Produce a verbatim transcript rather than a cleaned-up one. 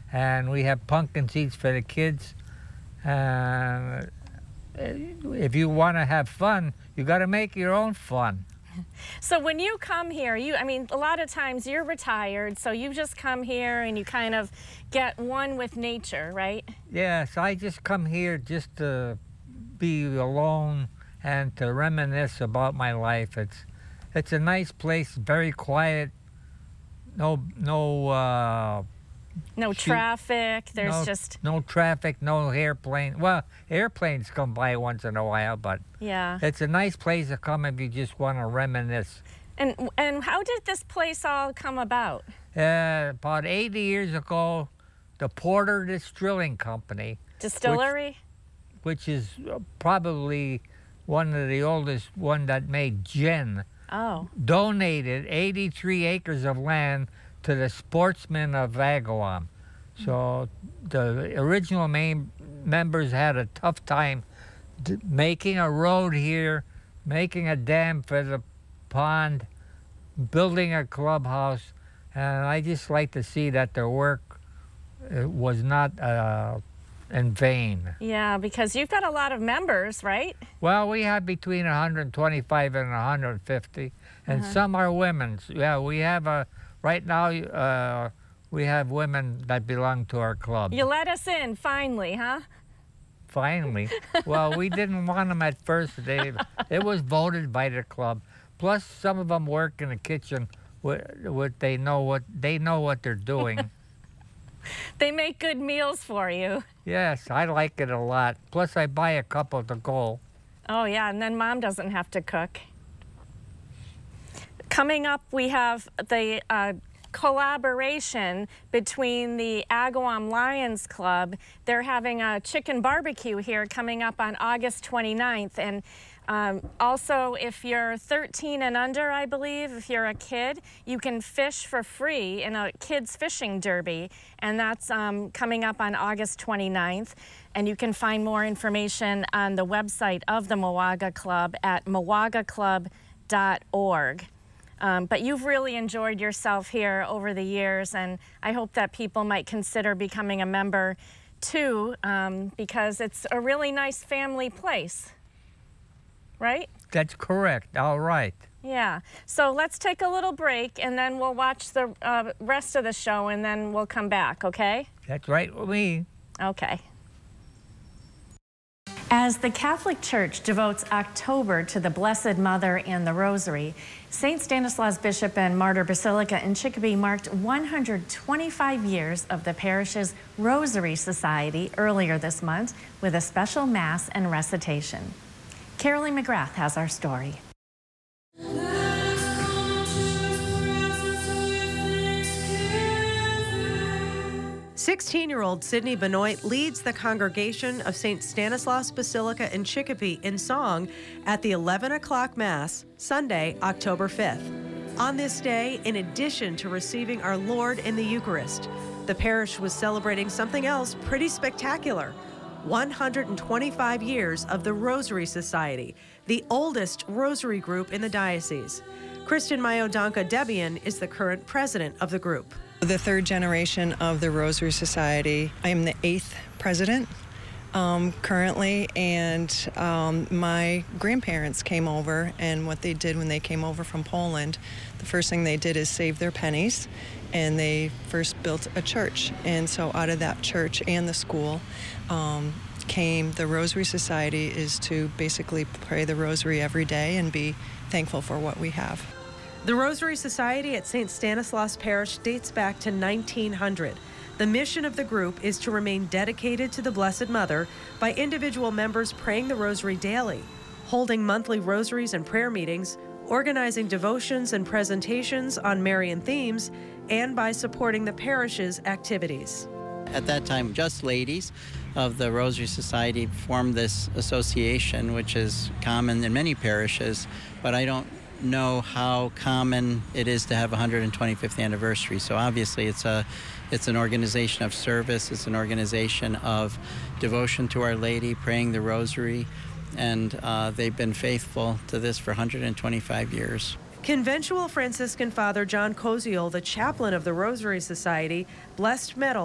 and we have pumpkin seeds for the kids. Uh, if you want to have fun, you got to make your own fun. So when you come here, you, I mean, a lot of times you're retired, so you just come here and you kind of get one with nature, right? Yes, I just come here just to be alone and to reminisce about my life. It's it's a nice place, very quiet. No no uh, no shoot, traffic. There's no, just no traffic, no airplane. Well, airplanes come by once in a while, but yeah, it's a nice place to come if you just want to reminisce. And and how did this place all come about? Uh, about eighty years ago, the Porter Distilling Company, Distillery, which, which is probably one of the oldest one that made gin. Oh. Donated eighty-three acres of land to the sportsmen of Agawam. So the original main members had a tough time d making a road here, making a dam for the pond, building a clubhouse, and I just like to see that their work uh, was not uh, in vain. Yeah, because you've got a lot of members, right? Well, we have between one hundred twenty-five and one hundred fifty, and uh-huh. some are women. Yeah, we have a, right now, uh, we have women that belong to our club. You let us in, finally, huh? Finally. Well, we didn't want them at first. They, it was voted by the club. Plus, some of them work in the kitchen. What, what they know what they know what they're doing. They make good meals for you. Yes, I like it a lot. Plus, I buy a couple to go. Oh, yeah, and then Mom doesn't have to cook. Coming up, we have the uh, collaboration between the Agawam Lions Club. They're having a chicken barbecue here coming up on August twenty-ninth. And um, also, if you're thirteen and under, I believe, if you're a kid, you can fish for free in a kids fishing derby. And that's um, coming up on August twenty-ninth. And you can find more information on the website of the Mowaga Club at mowaga club dot org. Um, but you've really enjoyed yourself here over the years, and I hope that people might consider becoming a member too, um, because it's a really nice family place, right? That's correct. All right. Yeah. So let's take a little break, and then we'll watch the uh, rest of the show, and then we'll come back, okay? That's right with me. Okay. As the Catholic Church devotes October to the Blessed Mother and the Rosary, Saint Stanislaus Bishop and Martyr Basilica in Chicopee marked one hundred twenty-five years of the parish's Rosary Society earlier this month with a special Mass and recitation. Caroline McGrath has our story. sixteen-year-old Sydney Benoit leads the congregation of Saint Stanislaus Basilica in Chicopee in song at the eleven o'clock Mass, Sunday, October fifth. On this day, in addition to receiving our Lord in the Eucharist, the parish was celebrating something else pretty spectacular. one hundred twenty-five years of the Rosary Society, the oldest rosary group in the diocese. Kristen Mayo-Donka-Debian is the current president of the group. The third generation of the Rosary Society. I am the eighth president um, currently, and um, my grandparents came over, and what they did when they came over from Poland, the first thing they did is save their pennies, and they first built a church. And so out of that church and the school um, came the Rosary Society, is to basically pray the rosary every day and be thankful for what we have. The Rosary Society at Saint Stanislaus Parish dates back to nineteen hundred. The mission of the group is to remain dedicated to the Blessed Mother by individual members praying the rosary daily, holding monthly rosaries and prayer meetings, organizing devotions and presentations on Marian themes, and by supporting the parish's activities. At that time, just ladies of the Rosary Society formed this association, which is common in many parishes, but I don't know how common it is to have a one hundred twenty-fifth anniversary. So obviously it's a it's an organization of service, it's an organization of devotion to Our Lady, praying the rosary, and uh, they've been faithful to this for one hundred twenty-five years. Conventual Franciscan Father John Koziol, the chaplain of the Rosary Society, blessed medal